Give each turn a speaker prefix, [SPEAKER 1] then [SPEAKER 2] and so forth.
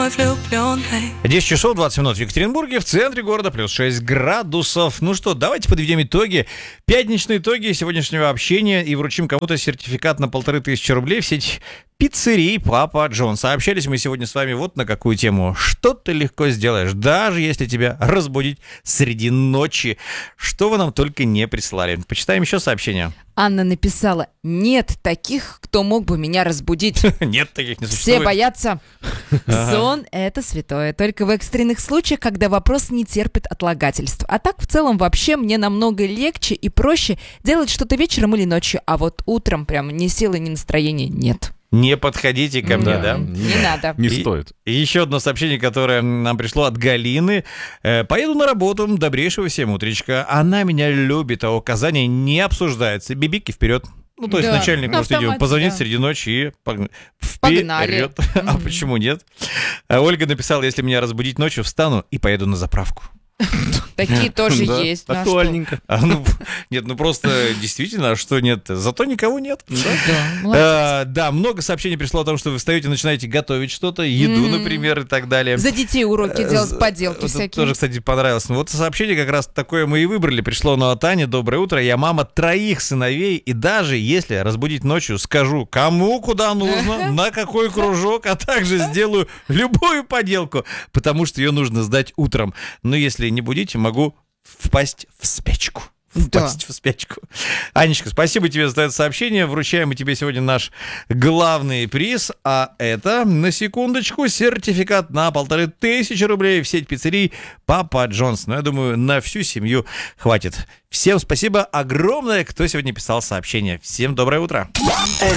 [SPEAKER 1] мой влюбленный.
[SPEAKER 2] 10 часов 20 минут в Екатеринбурге, в центре города, плюс 6 градусов. Ну что, давайте подведем итоги. Пятничные итоги сегодняшнего общения и вручим кому-то сертификат на 1500 рублей в сеть пиццерий Папа Джонс. Общались мы сегодня с вами вот на какую тему. Что ты легко сделаешь, даже если тебя разбудить среди ночи. Что вы нам только не прислали. Почитаем еще сообщения.
[SPEAKER 3] Анна написала: нет таких, кто мог бы меня разбудить.
[SPEAKER 2] Нет таких, не существует.
[SPEAKER 3] Все боятся. Сон — это святое. Только в экстренных случаях, когда вопрос не терпит отлагательств. А так, в целом, вообще мне намного легче и проще делать что-то вечером или ночью. А вот утром прям ни силы, ни настроения нет.
[SPEAKER 2] Не подходите ко мне, да?
[SPEAKER 3] Не надо.
[SPEAKER 4] Не стоит.
[SPEAKER 2] И еще одно сообщение, которое нам пришло от Галины. Поеду на работу, добрейшего всем утречка. Она меня любит, а указания не обсуждаются. Бибики вперед. Ну, то есть
[SPEAKER 3] Да,
[SPEAKER 2] начальник
[SPEAKER 3] на
[SPEAKER 2] просто идет
[SPEAKER 3] автомате,
[SPEAKER 2] позвонит
[SPEAKER 3] да.
[SPEAKER 2] среди ночи и
[SPEAKER 3] Погнали.
[SPEAKER 2] вперед. А почему нет? Ольга написала: если меня разбудить ночью, встану и поеду на заправку.
[SPEAKER 3] Такие тоже
[SPEAKER 4] Да,
[SPEAKER 3] есть. Ну, а что?
[SPEAKER 4] актуальненько.
[SPEAKER 2] Нет, ну просто действительно, а что нет? Зато никого нет.
[SPEAKER 3] Да, молодец.
[SPEAKER 2] Да, много сообщений пришло о том, что вы встаете и начинаете готовить что-то, еду, например, и так далее.
[SPEAKER 3] За детей уроки делать, поделки
[SPEAKER 2] Вот
[SPEAKER 3] всякие.
[SPEAKER 2] тоже, кстати, понравилось. Ну, вот сообщение как раз такое мы и выбрали. Пришло оно от Ани. Доброе утро. Я мама 3 сыновей. И даже если разбудить ночью, скажу, кому куда нужно, на какой кружок, а также сделаю любую поделку, потому что ее нужно сдать утром. Но если не будите, могу впасть в спячку. Впасть в спячку. Анечка, спасибо тебе за это сообщение. Вручаем мы тебе сегодня наш главный приз. А это, на секундочку, сертификат на 1500 рублей в сеть пиццерий Папа Джонс. Ну, я думаю, на всю семью хватит. Всем спасибо огромное, кто сегодня писал сообщение. Всем доброе утро.